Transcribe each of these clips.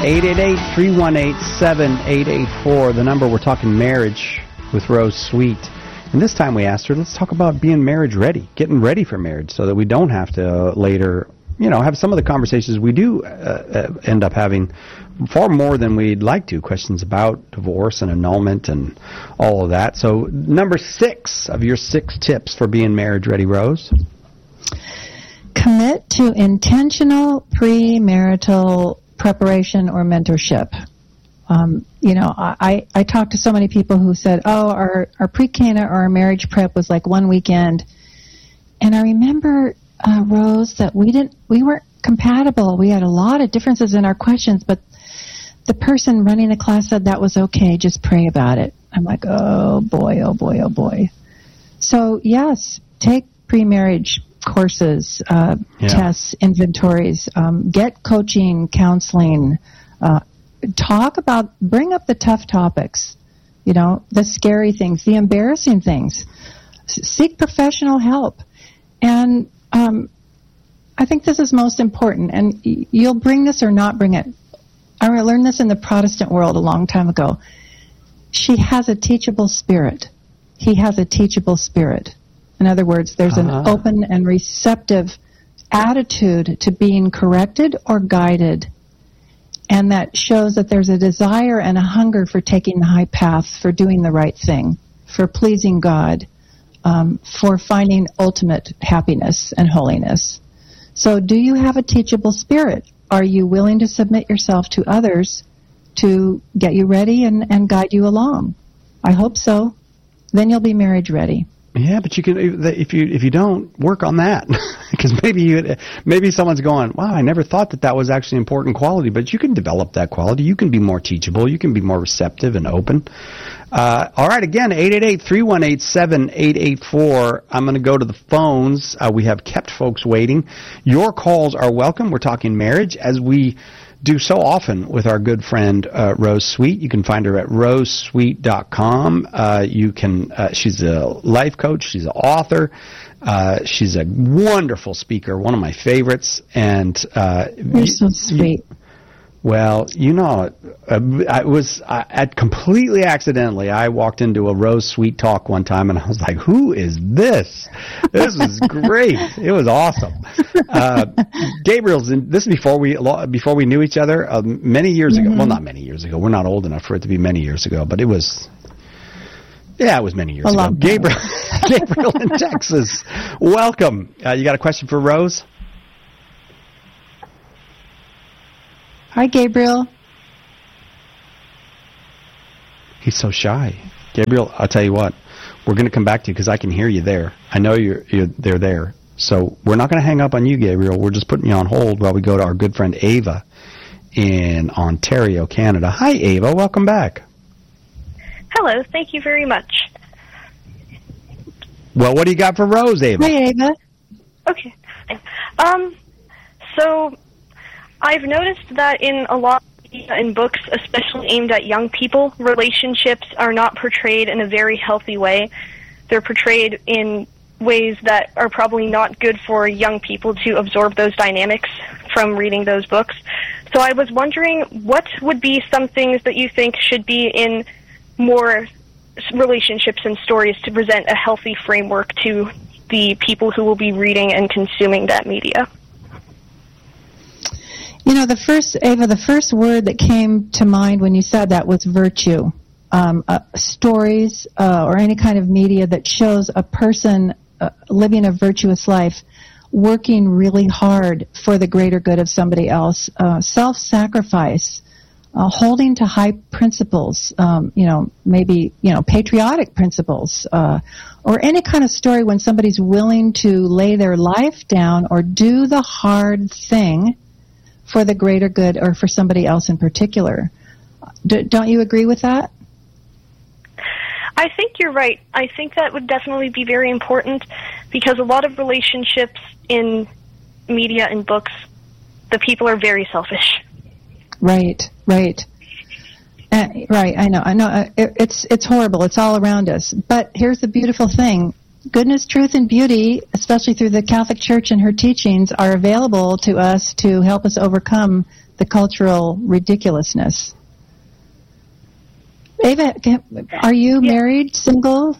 888-318-7884, the number. We're talking marriage with Rose Sweet. And this time we asked her, let's talk about being marriage ready, getting ready for marriage so that we don't have to later, have some of the conversations we do end up having far more than we'd like to. Questions about divorce and annulment and all of that. So number 6 of your 6 tips for being marriage ready, Rose. Commit to intentional premarital preparation or mentorship. I talked to so many people who said, our pre-Cana or our marriage prep was like one weekend. And I remember, Rose, that we weren't compatible. We had a lot of differences in our questions, but the person running the class said that was okay, just pray about it. I'm like, oh boy, oh boy, oh boy. So yes, take pre-marriage courses, tests, inventories, get coaching, counseling, bring up the tough topics, the scary things, the embarrassing things. Seek professional help. And I think this is most important, and you'll bring this or not bring it. I learned this in the Protestant world a long time ago. She has a teachable spirit. He has a teachable spirit. In other words, there's an open and receptive attitude to being corrected or guided. And that shows that there's a desire and a hunger for taking the high path, for doing the right thing, for pleasing God, for finding ultimate happiness and holiness. So do you have a teachable spirit? Are you willing to submit yourself to others to get you ready and guide you along? I hope so. Then you'll be marriage ready. Yeah, but you can if you don't work on that, because maybe someone's going, wow, I never thought that was actually an important quality. But you can develop that quality. You can be more teachable. You can be more receptive and open. All right, again, 888-318-7884. I'm going to go to the phones. We have kept folks waiting. Your calls are welcome. We're talking marriage, as we do so often with our good friend Rose Sweet. You can find her at rosesweet.com. She's a life coach. She's an author. She's a wonderful speaker, one of my favorites. And you're so sweet. Well, I completely accidentally, I walked into a Rose Sweet talk one time, and I was like, who is this? This is great. It was awesome. Gabriel's this is before we knew each other, many years ago. Well, not many years ago. We're not old enough for it to be many years ago, but it was many years ago. Gabriel in Texas. Welcome. You got a question for Rose? Hi, Gabriel. He's so shy. Gabriel, I'll tell you what. We're going to come back to you because I can hear you there. I know they're there. So we're not going to hang up on you, Gabriel. We're just putting you on hold while we go to our good friend Ava in Ontario, Canada. Hi, Ava. Welcome back. Hello. Thank you very much. Well, what do you got for Rose, Ava? Hi, Ava. Okay. So I've noticed that in a lot of media and books, especially aimed at young people, relationships are not portrayed in a very healthy way. They're portrayed in ways that are probably not good for young people to absorb those dynamics from reading those books. So I was wondering, what would be some things that you think should be in more relationships and stories to present a healthy framework to the people who will be reading and consuming that media? The first word that came to mind when you said that was virtue. Stories or any kind of media that shows a person living a virtuous life, working really hard for the greater good of somebody else, self-sacrifice, holding to high principles, maybe patriotic principles, or any kind of story when somebody's willing to lay their life down or do the hard thing for the greater good or for somebody else in particular. Don't you agree with that? I think you're right. I think that would definitely be very important because a lot of relationships in media and books, the people are very selfish. Right. Right, I know. It's horrible. It's all around us. But here's the beautiful thing. Goodness, truth, and beauty, especially through the Catholic Church and her teachings, are available to us to help us overcome the cultural ridiculousness. Ava, are you married, single?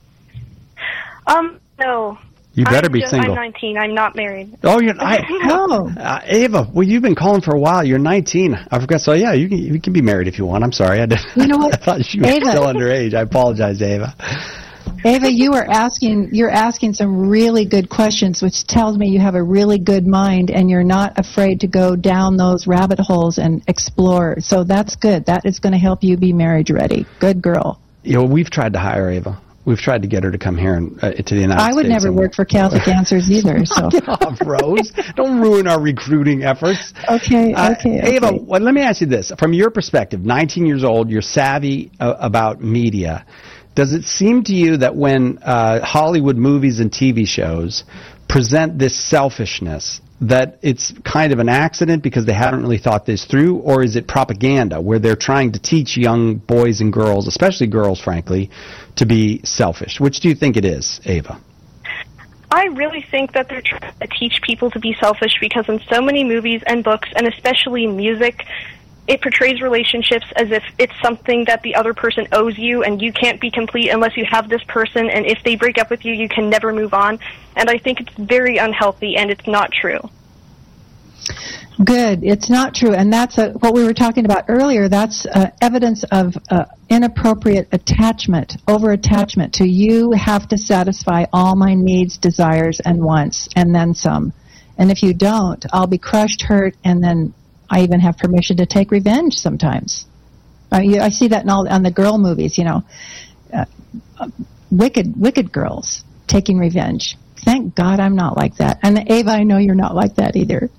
No. You better be single. I'm 19. I'm not married. Oh, Ava, well, you've been calling for a while. You're 19. I forgot. So, yeah, you can be married if you want. I'm sorry. You know what? I thought you were still underage. I apologize, Ava. Ava, you're asking some really good questions, which tells me you have a really good mind and you're not afraid to go down those rabbit holes and explore. So that's good. That is going to help you be marriage ready. Good girl. We've tried to hire Ava. We've tried to get her to come here to the United States. I would never work for Catholic Answers either. So get off, Rose. Don't ruin our recruiting efforts. Okay. Ava, well, let me ask you this. From your perspective, 19 years old, you're savvy about media. Does it seem to you that when Hollywood movies and TV shows present this selfishness, that it's kind of an accident because they haven't really thought this through, or is it propaganda where they're trying to teach young boys and girls, especially girls, frankly, to be selfish? Which do you think it is, Ava? I really think that they're trying to teach people to be selfish because in so many movies and books, and especially music, it portrays relationships as if it's something that the other person owes you and you can't be complete unless you have this person, and if they break up with you, you can never move on. And I think it's very unhealthy, and it's not true. Good. It's not true. And that's what we were talking about earlier. That's evidence of inappropriate attachment, over-attachment to you have to satisfy all my needs, desires, and wants, and then some. And if you don't, I'll be crushed, hurt, and then I even have permission to take revenge sometimes. I see that on the girl movies, wicked girls taking revenge. Thank God I'm not like that. And Ava, I know you're not like that either.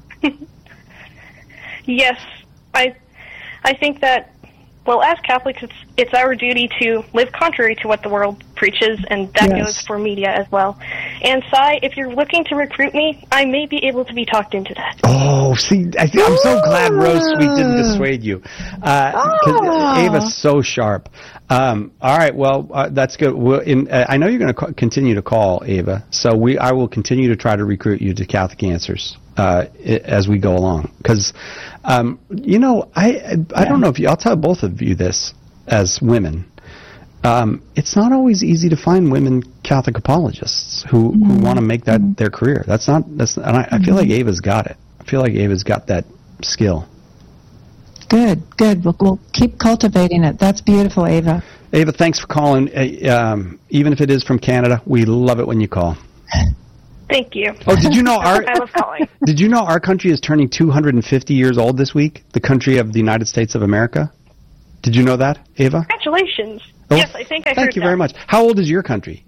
Yes, I think that, well, as Catholics, it's our duty to live contrary to what the world preaches, and that goes for media as well. And Cy, if you're looking to recruit me, I may be able to be talked into that. Oh, see, I'm so glad Rose Sweet didn't dissuade you, because Ava's so sharp. All right, well, that's good. I know you're going to continue to call, Ava, so I will continue to try to recruit you to Catholic Answers as we go along, because I don't know if I'll tell both of you this as women. It's not always easy to find women Catholic apologists who want to make that their career. And I feel like Ava's got it. I feel like Ava's got that skill. Good. We'll keep cultivating it. That's beautiful, Ava. Ava, thanks for calling. Even if it is from Canada, we love it when you call. Thank you. Oh, did you know I love calling. Did you know our country is turning 250 years old this week? The country of the United States of America. Did you know that, Ava? Congratulations. Oh, yes, I think I heard that. Thank you very much. How old is your country?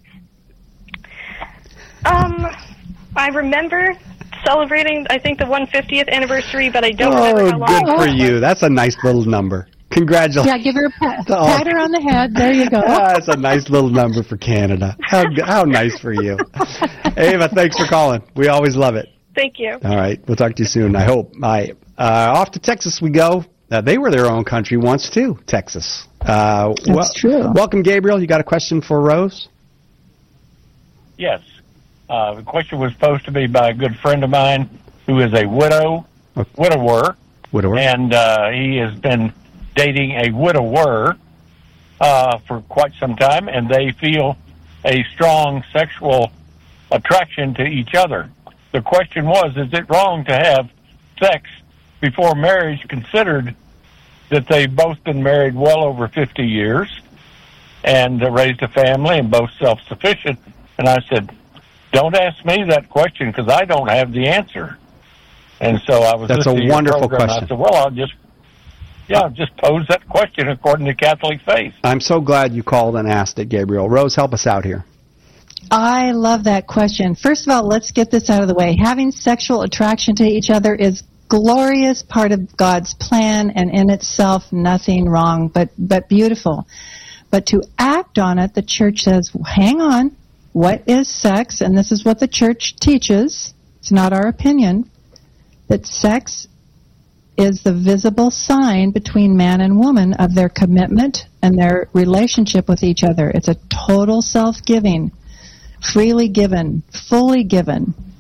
I remember celebrating, I think, the 150th anniversary, but I don't remember how long. Oh, good for you. That's a nice little number. Congratulations. Yeah, give her a pat her on the head. There you go. That's a nice little number for Canada. How nice for you. Ava, thanks for calling. We always love it. Thank you. All right. We'll talk to you soon, I hope. Off to Texas we go. They were their own country once, too, Texas. That's true. Welcome, Gabriel. You got a question for Rose? Yes. The question was posed to me by a good friend of mine who is a widower. And he has been dating a widower for quite some time, and they feel a strong sexual attraction to each other. The question was, is it wrong to have sex before marriage, considered that they've both been married well over 50 years and raised a family and both self-sufficient? And I said, don't ask me that question because I don't have the answer. And so I was That's a wonderful question. I said, well, I'll just pose that question according to Catholic faith. I'm so glad you called and asked it, Gabriel. Rose, help us out here. I love that question. First of all, let's get this out of the way. Having sexual attraction to each other is glorious part of God's plan, and in itself nothing wrong, but beautiful. But to act on it, the church says, hang on, what is sex? And this is what the church teaches. It's not our opinion. That sex is the visible sign between man and woman of their commitment and their relationship with each other. It's a total self-giving, freely given, fully given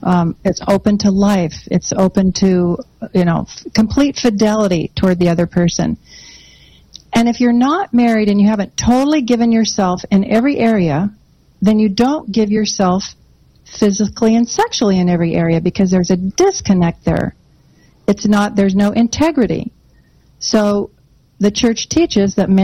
It's open to life. It's open to, complete fidelity toward the other person. And if you're not married and you haven't totally given yourself in every area, then you don't give yourself physically and sexually in every area, because there's a disconnect there. There's no integrity. So the church teaches that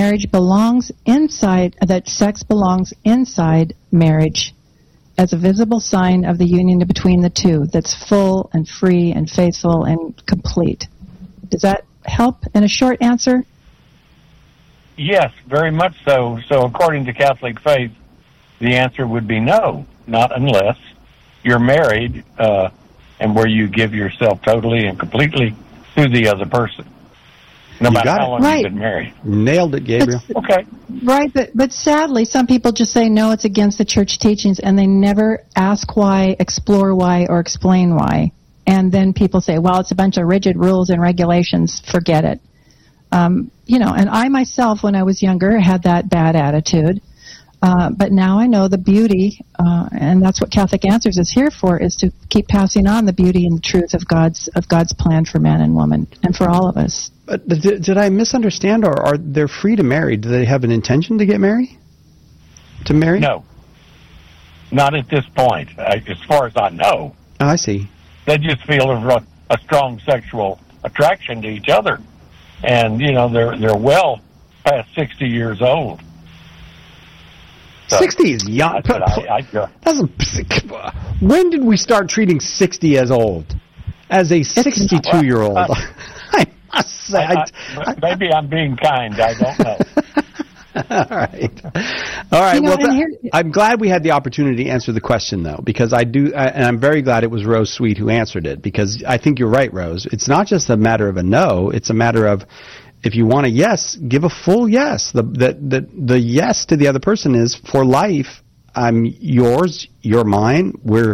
that sex belongs inside marriage as a visible sign of the union between the two that's full and free and faithful and complete. Does that help in a short answer? Yes, very much so. So according to Catholic faith, the answer would be no, not unless you're married and where you give yourself totally and completely to the other person, no matter how long you've been married. Nailed it, Gabriel. Okay. Right, but sadly, some people just say, no, it's against the church teachings, and they never ask why, explore why, or explain why. And then people say, well, it's a bunch of rigid rules and regulations, forget it. And I myself, when I was younger, had that bad attitude. But now I know the beauty, and that's what Catholic Answers is here for, is to keep passing on the beauty and the truth of God's plan for man and woman, and for all of us. But did I misunderstand, or are they free to marry? Do they have an intention to get married? To marry? No. Not at this point, as far as I know. Oh, I see. They just feel a strong sexual attraction to each other. And, they're well past 60 years old. So 60 is young. When did we start treating 60 as old? As a 62-year-old? I must say. Maybe I'm being kind. I don't know. All right. I'm glad we had the opportunity to answer the question, though, because and I'm very glad it was Rose Sweet who answered it, because I think you're right, Rose. It's not just a matter of a no. It's a matter of, if you want a yes, give a full yes. The yes to the other person is for life. I'm yours. You're mine. We're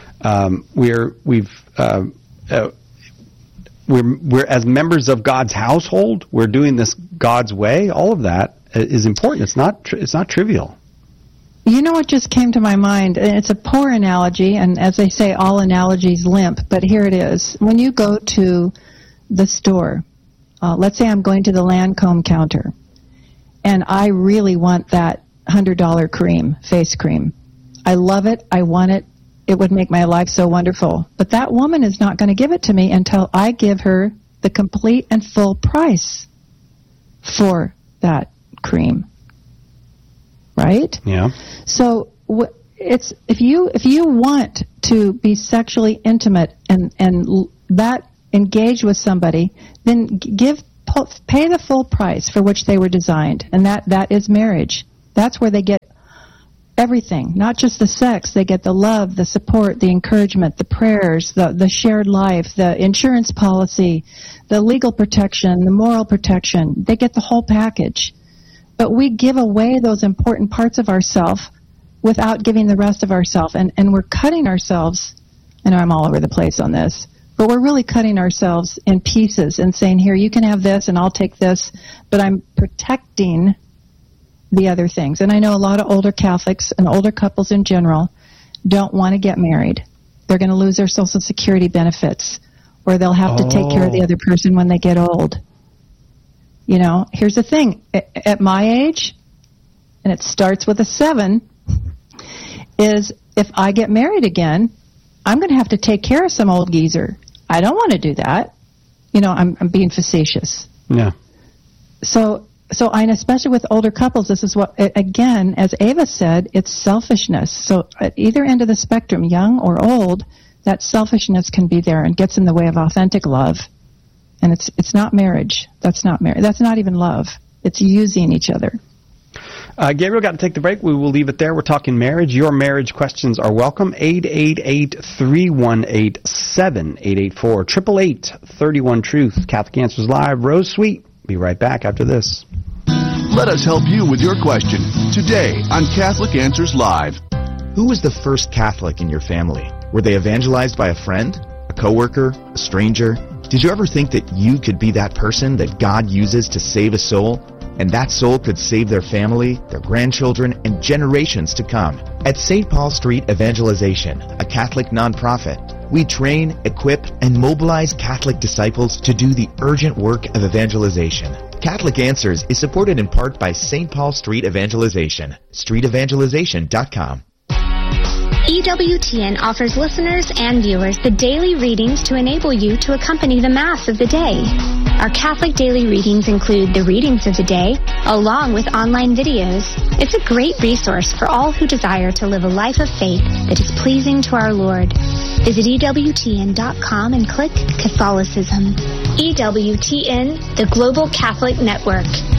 as members of God's household. We're doing this God's way. All of that is important. It's not trivial. You know what just came to my mind? It's a poor analogy, and as they say, all analogies limp. But here it is. When you go to the store. Let's say I'm going to the Lancome counter, and I really want that $100 face cream. I love it. I want it. It would make my life so wonderful. But that woman is not going to give it to me until I give her the complete and full price for that cream. Right? Yeah. So it's if you want to be sexually intimate and that engage with somebody, then pay the full price for which they were designed, and that is marriage. That's where they get everything, not just the sex. They get the love, the support, the encouragement, the prayers, the shared life, the insurance policy, the legal protection, the moral protection. They get the whole package. But we give away those important parts of ourselves without giving the rest of ourselves, and we're cutting ourselves. I know I'm all over the place on this. But we're really cutting ourselves in pieces and saying, here, you can have this and I'll take this, but I'm protecting the other things. And I know a lot of older Catholics and older couples in general don't want to get married. They're going to lose their Social Security benefits, or they'll have to take care of the other person when they get old. Here's the thing. At my age, and it starts with a 7, is if I get married again, I'm going to have to take care of some old geezer. I don't want to do that. I'm being facetious. Yeah. So and especially with older couples, this is what, again, as Ava said, it's selfishness. So at either end of the spectrum, young or old, that selfishness can be there and gets in the way of authentic love. And it's not marriage. That's not marriage. That's not even love. It's using each other. Gabriel, got to take the break. We will leave it there. We're talking marriage. Your marriage questions are welcome. 888-318-7884. 888-31-TRUTH. Catholic Answers Live. Rose Sweet. Be right back after this. Let us help you with your question today on Catholic Answers Live. Who was the first Catholic in your family? Were they evangelized by a friend, a coworker, a stranger? Did you ever think that you could be that person that God uses to save a soul? And that soul could save their family, their grandchildren, and generations to come. At St. Paul Street Evangelization, a Catholic nonprofit, We train, equip, and mobilize Catholic disciples to do the urgent work of evangelization. Catholic Answers is supported in part by St. Paul Street Evangelization, streetevangelization.com. EWTN offers listeners and viewers the daily readings to enable you to accompany the Mass of the day. Our Catholic daily readings include the readings of the day, along with online videos. It's a great resource for all who desire to live a life of faith that is pleasing to our Lord. Visit EWTN.com and click Catholicism. EWTN, the Global Catholic Network.